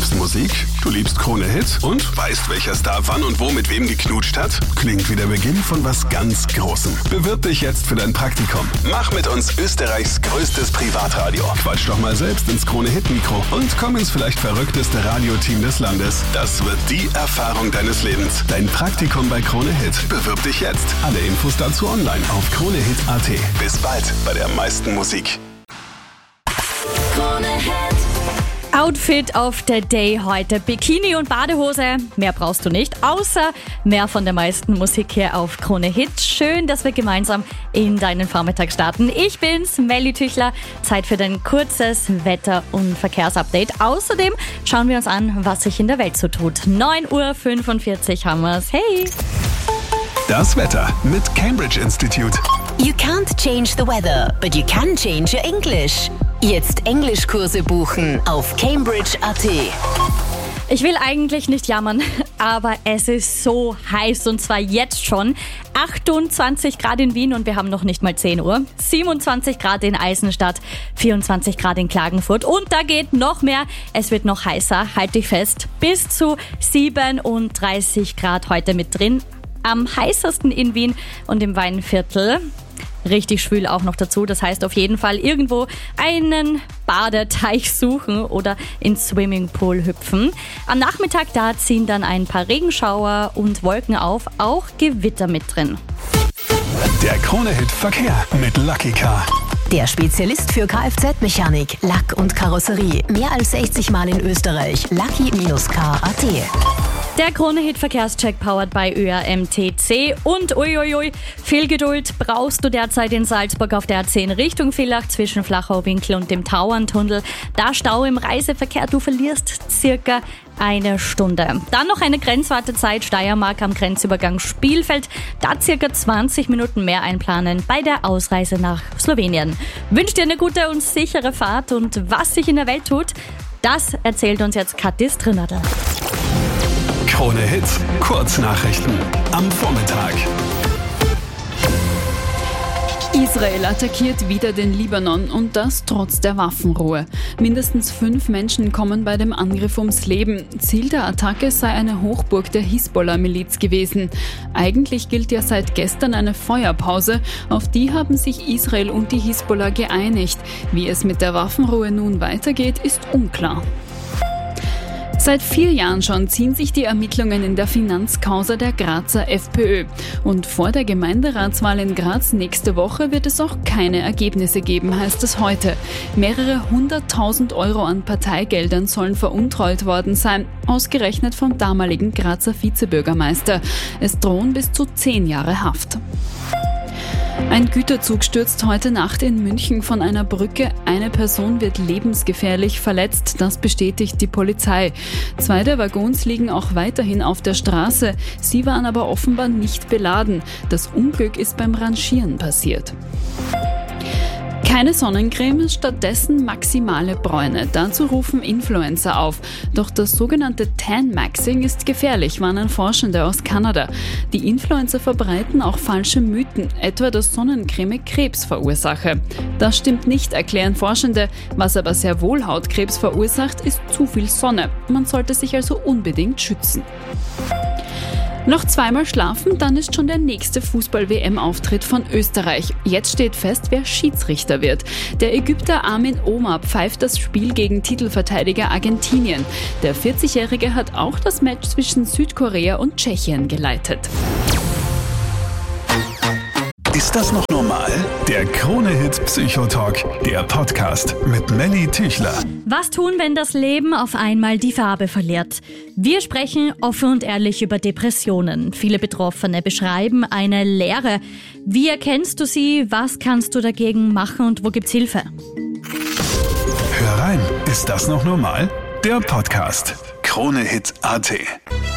liebst Musik, du liebst Krone Hit und weißt, welcher Star wann und wo mit wem geknutscht hat? Klingt wie der Beginn von was ganz Großem. Bewirb dich jetzt für dein Praktikum. Mach mit uns Österreichs größtes Privatradio. Quatsch doch mal selbst ins Krone Hit Mikro und komm ins vielleicht verrückteste Radioteam des Landes. Das wird die Erfahrung deines Lebens. Dein Praktikum bei Krone Hit. Bewirb dich jetzt. Alle Infos dazu online auf kronehit.at. Bis bald bei der meisten Musik. Outfit of the Day heute. Bikini und Badehose. Mehr brauchst du nicht, außer mehr von der meisten Musik hier auf Krone Hit. Schön, dass wir gemeinsam in deinen Vormittag starten. Ich bin's, Melli Tüchler. Zeit für dein kurzes Wetter- und Verkehrsupdate. Außerdem schauen wir uns an, was sich in der Welt so tut. 9:45 Uhr haben wir's. Hey! Das Wetter mit Cambridge Institute. You can't change the weather, but you can change your English. Jetzt Englischkurse buchen auf Cambridge.at. Ich will eigentlich nicht jammern, aber es ist so heiß und zwar jetzt schon. 28 Grad in Wien und wir haben noch nicht mal 10 Uhr. 27 Grad in Eisenstadt, 24 Grad in Klagenfurt und da geht noch mehr. Es wird noch heißer, halt dich fest. Bis zu 37 Grad heute mit drin. Am heißesten in Wien und im Weinviertel. Richtig schwül auch noch dazu. Das heißt auf jeden Fall irgendwo einen Badeteich suchen oder ins Swimmingpool hüpfen. Am Nachmittag da ziehen dann ein paar Regenschauer und Wolken auf, auch Gewitter mit drin. Der Krone-Hit Verkehr mit Lucky Car. Der Spezialist für Kfz-Mechanik, Lack und Karosserie. Mehr als 60 Mal in Österreich. Lucky-car.at. Der Krone-Hit Verkehrscheck powered by ÖRMTC und uiuiui, viel Geduld brauchst du derzeit in Salzburg auf der A10 Richtung Villach zwischen Flachauwinkel und dem Tauerntunnel. Da Stau im Reiseverkehr, du verlierst circa eine Stunde. Dann noch eine Grenzwartezeit Steiermark am Grenzübergang Spielfeld. Da circa 20 Minuten mehr einplanen bei der Ausreise nach Slowenien. Wünsch dir eine gute und sichere Fahrt und was sich in der Welt tut, das erzählt uns jetzt Katis Trinadel. Krone Hit, Kurznachrichten am Vormittag. Israel attackiert wieder den Libanon und das trotz der Waffenruhe. Mindestens 5 Menschen kommen bei dem Angriff ums Leben. Ziel der Attacke sei eine Hochburg der Hisbollah-Miliz gewesen. Eigentlich gilt ja seit gestern eine Feuerpause. Auf die haben sich Israel und die Hisbollah geeinigt. Wie es mit der Waffenruhe nun weitergeht, ist unklar. Seit 4 Jahren schon ziehen sich die Ermittlungen in der Finanzcausa der Grazer FPÖ. Und vor der Gemeinderatswahl in Graz nächste Woche wird es auch keine Ergebnisse geben, heißt es heute. Mehrere 100.000 Euro an Parteigeldern sollen veruntreut worden sein, ausgerechnet vom damaligen Grazer Vizebürgermeister. Es drohen bis zu 10 Jahre Haft. Ein Güterzug stürzt heute Nacht in München von einer Brücke. Eine Person wird lebensgefährlich verletzt, das bestätigt die Polizei. 2 der Waggons liegen auch weiterhin auf der Straße. Sie waren aber offenbar nicht beladen. Das Unglück ist beim Rangieren passiert. Keine Sonnencreme, stattdessen maximale Bräune. Dazu rufen Influencer auf. Doch das sogenannte Tan-Maxing ist gefährlich, warnen Forschende aus Kanada. Die Influencer verbreiten auch falsche Mythen, etwa dass Sonnencreme Krebs verursache. Das stimmt nicht, erklären Forschende. Was aber sehr wohl Hautkrebs verursacht, ist zu viel Sonne. Man sollte sich also unbedingt schützen. Noch 2-mal schlafen, dann ist schon der nächste Fußball-WM-Auftritt von Österreich. Jetzt steht fest, wer Schiedsrichter wird. Der Ägypter Amin Omar pfeift das Spiel gegen Titelverteidiger Argentinien. Der 40-Jährige hat auch das Match zwischen Südkorea und Tschechien geleitet. Ist das noch normal? Der Krone-Hit Psychotalk, der Podcast mit Melli Tüchler. Was tun, wenn das Leben auf einmal die Farbe verliert? Wir sprechen offen und ehrlich über Depressionen. Viele Betroffene beschreiben eine Leere. Wie erkennst du sie? Was kannst du dagegen machen und wo gibt's Hilfe? Hör rein, ist das noch normal? Der Podcast Krone-Hit.at.